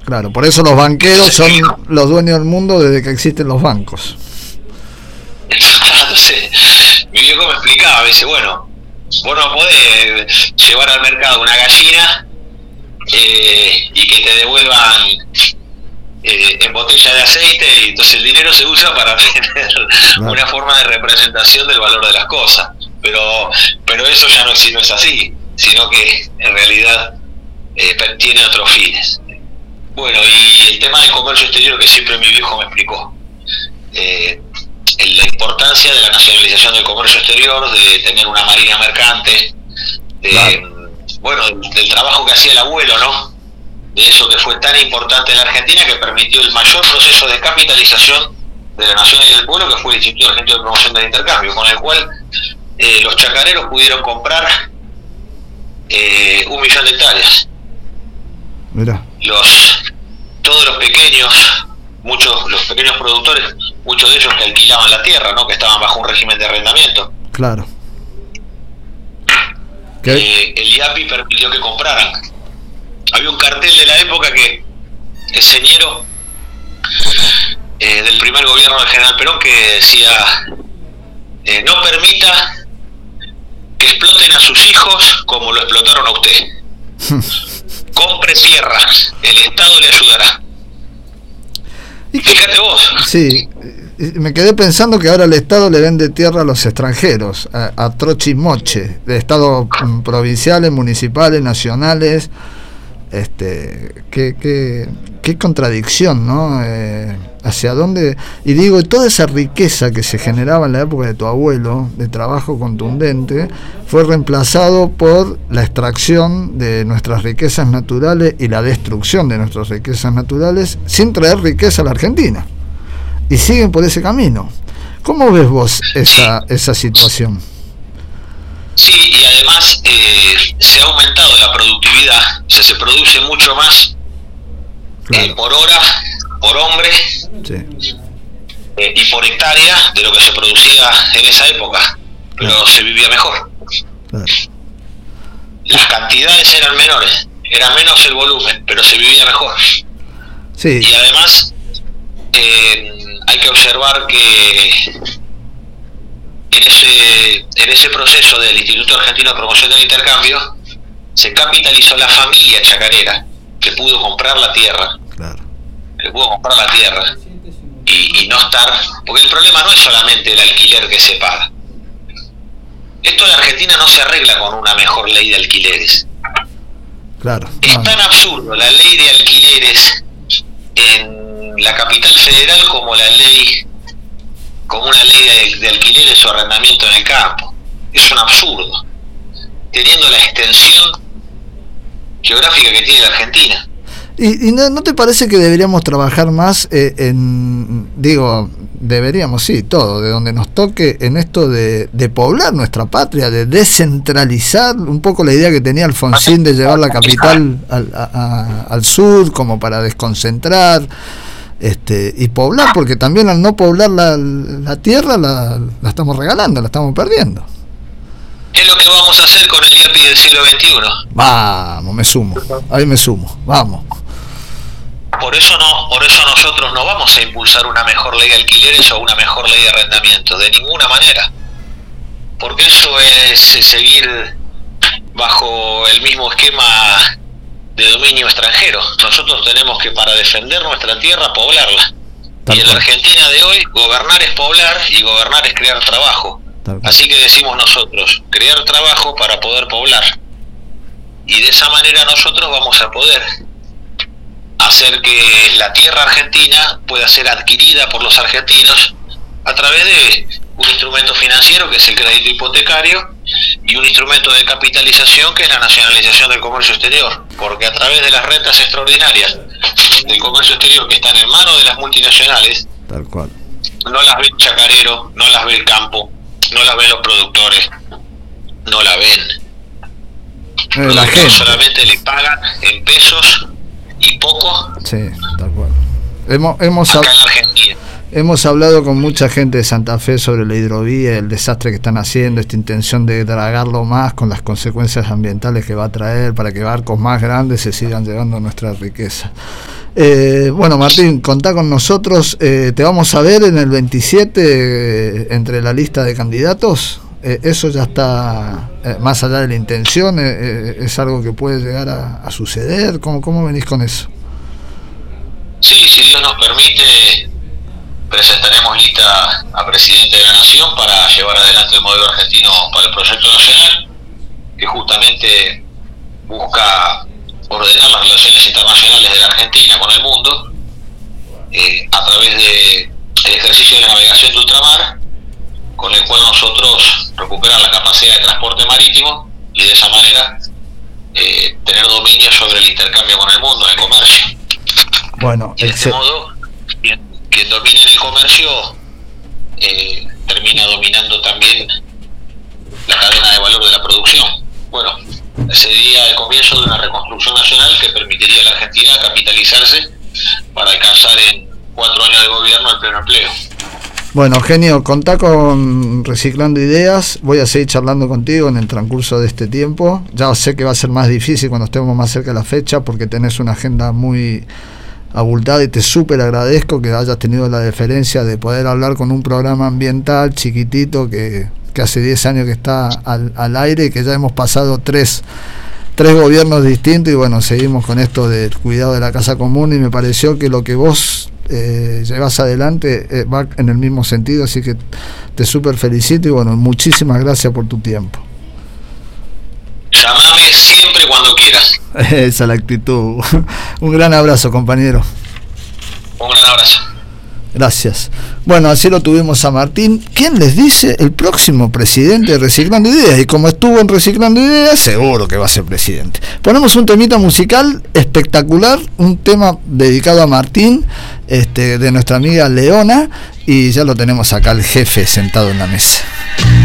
Claro, por eso los banqueros son los dueños del mundo desde que existen los bancos. Entonces, mi viejo me explicaba, me dice, bueno, vos no podés llevar al mercado una gallina y que te devuelvan en botella de aceite, y entonces el dinero se usa para tener una forma de representación del valor de las cosas, pero eso ya no es así, sino que en realidad tiene otros fines. Bueno, y el tema del comercio exterior que siempre mi viejo me explicó, la importancia de la nacionalización del comercio exterior, de tener una marina mercante, del trabajo que hacía el abuelo, ¿no? De eso que fue tan importante en la Argentina, que permitió el mayor proceso de capitalización de la nación y del pueblo, que fue el Instituto Argentino de Promoción del Intercambio, con el cual los chacareros pudieron comprar 1 millón de hectáreas. Mirá. Todos los pequeños, los pequeños productores, muchos de ellos que alquilaban la tierra, ¿no? Que estaban bajo un régimen de arrendamiento. Claro. El IAPI permitió que compraran. Había un cartel de la época que el señero del primer gobierno del general Perón que decía no permita que exploten a sus hijos como lo explotaron a usted. Compre tierra, el Estado le ayudará. Fíjate vos. Sí, me quedé pensando que ahora el Estado le vende tierra a los extranjeros, a troche y moche, de estados provinciales, municipales, nacionales. Qué contradicción, ¿no? Hacia dónde, y digo, toda esa riqueza que se generaba en la época de tu abuelo, de trabajo contundente, fue reemplazado por la extracción de nuestras riquezas naturales y la destrucción de nuestras riquezas naturales, sin traer riqueza a la Argentina, y siguen por ese camino. ¿Cómo ves vos esa situación? Sí, y además se ha aumentado la productividad, o sea, se produce mucho más por hora, por hombre, y por hectárea de lo que se producía en esa época, pero se vivía mejor. Las cantidades eran menores, era menos el volumen, pero se vivía mejor. Sí. Y además hay que observar que en ese proceso del Instituto Argentino de Promoción del Intercambio se capitalizó la familia chacarera que pudo comprar la tierra, y no estar, porque el problema no es solamente el alquiler que se paga. Esto en la Argentina no se arregla con una mejor ley de alquileres. Es tan absurdo la ley de alquileres en la capital federal como una ley de alquileres o arrendamiento en el campo. Es un absurdo, teniendo la extensión geográfica que tiene la Argentina. ¿Y no te parece que deberíamos trabajar más deberíamos, sí, todo, de donde nos toque, en esto de poblar nuestra patria, de descentralizar un poco la idea que tenía Alfonsín de llevar la capital al sur como para desconcentrar, y poblar, porque también al no poblar la tierra la estamos regalando, la estamos perdiendo. Es lo que vamos a hacer con el IAPI del siglo XXI. Vamos, me sumo, vamos. Por eso nosotros no vamos a impulsar una mejor ley de alquileres o una mejor ley de arrendamiento, de ninguna manera, porque eso es seguir bajo el mismo esquema de dominio extranjero. Nosotros tenemos que, para defender nuestra tierra, poblarla. Y en la Argentina de hoy, gobernar es poblar y gobernar es crear trabajo. Así que decimos nosotros, crear trabajo para poder poblar. Y de esa manera nosotros vamos a poder hacer que la tierra argentina pueda ser adquirida por los argentinos a través de un instrumento financiero que es el crédito hipotecario y un instrumento de capitalización que es la nacionalización del comercio exterior, porque a través de las rentas extraordinarias del comercio exterior que están en manos de las multinacionales, tal cual, no las ve el chacarero, no las ve el campo, no las ven los productores, no la ven. La gente solamente le pagan en pesos y poco. Sí, tal cual. Hemos hablado con mucha gente de Santa Fe sobre la hidrovía, el desastre que están haciendo, esta intención de dragarlo más con las consecuencias ambientales que va a traer para que barcos más grandes se sigan llevando nuestra riqueza. Bueno, Martín, contá con nosotros. Te vamos a ver en el 27 entre la lista de candidatos. Eso ya está más allá de la intención. ¿Es algo que puede llegar a suceder? ¿Cómo venís con eso? Sí, si Dios nos permite, presentaremos lista a Presidente de la Nación para llevar adelante el modelo argentino para el proyecto nacional, que justamente busca ordenar las relaciones internacionales de la Argentina con el mundo a través del ejercicio de la navegación de ultramar, con el cual nosotros recuperar la capacidad de transporte marítimo y de esa manera tener dominio sobre el intercambio con el mundo, en el comercio. Bueno, y de este modo, quien domina en el comercio termina dominando también la cadena de valor de la producción. Bueno, sería el comienzo de una reconstrucción nacional que permitiría a la Argentina capitalizarse para alcanzar en 4 años de gobierno el pleno empleo. Bueno, Genio, contá con Reciclando Ideas. Voy a seguir charlando contigo en el transcurso de este tiempo. Ya sé que va a ser más difícil cuando estemos más cerca de la fecha, porque tenés una agenda muy abultada, y te súper agradezco que hayas tenido la deferencia de poder hablar con un programa ambiental chiquitito que hace 10 años que está al aire, y que ya hemos pasado tres gobiernos distintos, y bueno, seguimos con esto del cuidado de la casa común, y me pareció que lo que vos llevas adelante va en el mismo sentido, así que te súper felicito, y bueno, muchísimas gracias por tu tiempo. Llámame siempre cuando quieras. Esa es la actitud. Un gran abrazo, compañero. Un gran abrazo. Gracias. Bueno, así lo tuvimos a Martín. ¿Quién les dice? El próximo presidente de Reciclando Ideas. Y como estuvo en Reciclando Ideas, seguro que va a ser presidente. Ponemos un temita musical espectacular, un tema dedicado a Martín, de nuestra amiga Leona, y ya lo tenemos acá el jefe sentado en la mesa.